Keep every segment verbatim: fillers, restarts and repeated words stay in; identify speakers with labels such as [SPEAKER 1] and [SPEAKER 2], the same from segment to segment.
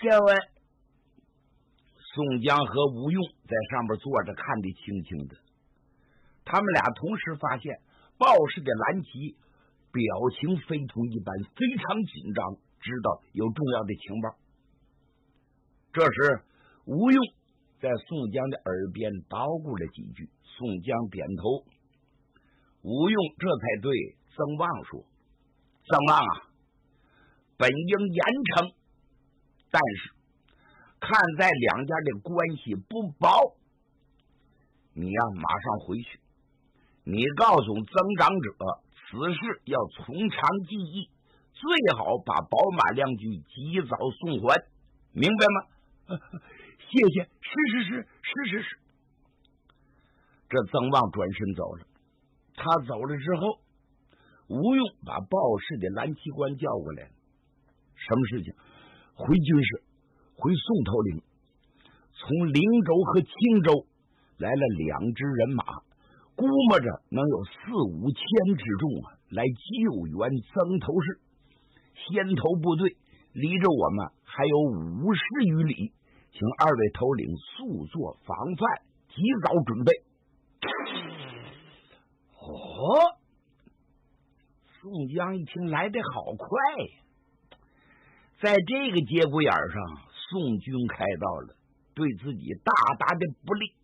[SPEAKER 1] 各位，宋江和吴用在上面坐着，看得清清的。他们俩同时发现鲍氏的蓝旗表情非同一般，非常紧张，知道有重要的情报。这时吴用在宋江的耳边捣鼓了几句，宋江点头。吴用这才对曾旺说：曾旺啊，本应严惩，但是看在两家的关系不薄，你呀马上回去，你告诉曾长者，此事要从长计议，最好把宝马两具及早送还，明白吗？呃、谢谢，是是是是是是。这曾旺转身走了。他走了之后，吴用把鲍氏的蓝旗官叫过来了。什么事情？回军师，回宋头领，从灵州和青州来了两支人马，估摸着能有四五千之众啊，来救援曾头市。先头部队离着我们还有五十余里，请二位头领速做防范，及早准备。哦，宋江一听来得好快呀！在这个节骨眼上，宋军开到了，对自己大大的不利。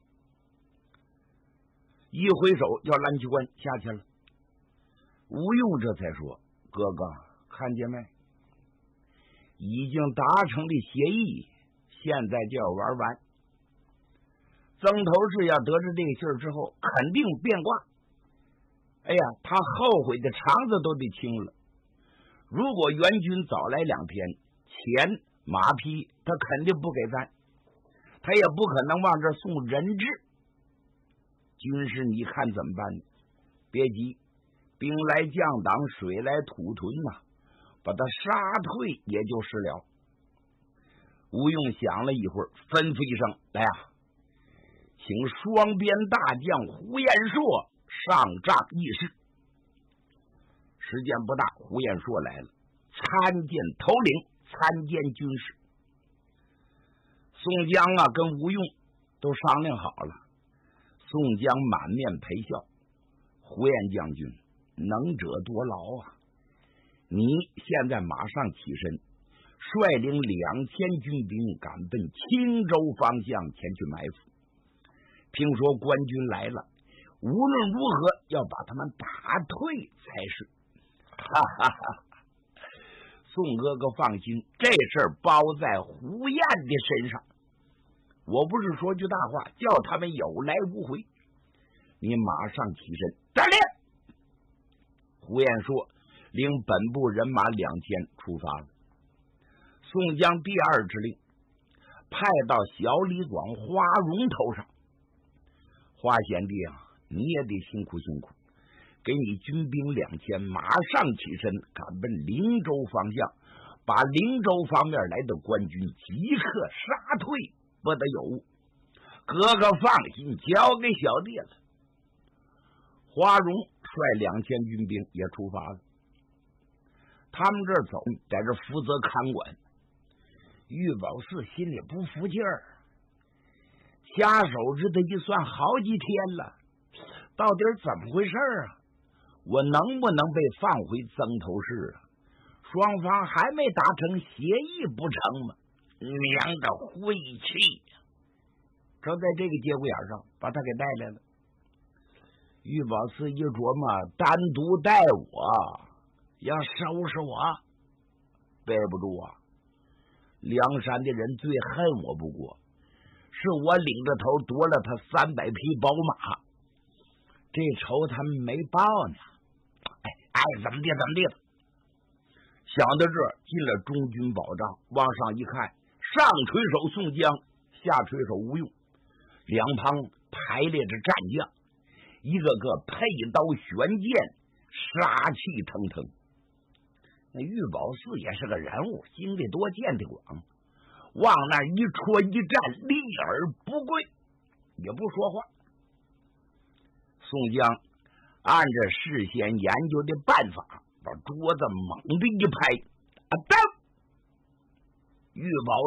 [SPEAKER 1] 一挥手叫蓝旗官下去了。吴用这才说：哥哥，看见没？已经达成的协议，现在就要玩完。曾头市要得知这个信儿之后，肯定变卦。哎呀，他后悔的肠子都得青了。如果援军早来两天，钱马匹他肯定不给咱，他也不可能往这送人质。军师你看怎么办呢？别急，兵来将挡，水来土屯呐、啊，把他杀退也就是了。吴用想了一会儿，吩咐一声：来啊，请双边大将胡彦硕上帐议事。时间不大，胡彦硕来了，参见头领，参见军师。宋江啊，跟吴用都商量好了。宋江满面陪笑：胡彦将军，能者多劳啊！你现在马上起身，率领两千军兵赶奔青州方向前去埋伏。听说官军来了，无论如何要把他们打退才是。哈哈哈！宋哥哥放心，这事儿包在胡彦的身上。我不是说句大话，叫他们有来无回。你马上起身，站立！胡彦说领本部人马两千出发了。宋江第二指令派到小李广花荣头上。花贤弟啊，你也得辛苦辛苦，给你军兵两千，马上起身赶奔灵州方向，把灵州方面来的官军即刻杀退，不得有误。哥哥放心，交给小弟了。花荣率两千军兵也出发了。他们这儿走，在这负责看管。玉宝四心里不服气儿，掐手指头一算，好几天了，到底怎么回事啊？我能不能被放回曾头市啊？双方还没达成协议不成吗？娘的晦气！正在这个节骨眼上，把他给带来了。玉宝四一琢磨，单独带我，要收拾我，背不住啊！梁山的人最恨我不过，是我领着头夺了他三百匹宝马，这仇他们没报呢。哎哎，怎么地怎么地了？想到这儿，进了中军保障，往上一看，上垂手宋江，下垂手吴用，两旁排列着战将，一个个佩刀悬剑，杀气腾腾。那玉宝四也是个人物，经历多，见得广，往那一戳一站，立而不跪，也不说话。宋江按着事先研究的办法，把桌子猛地一拍，啊！当！玉宝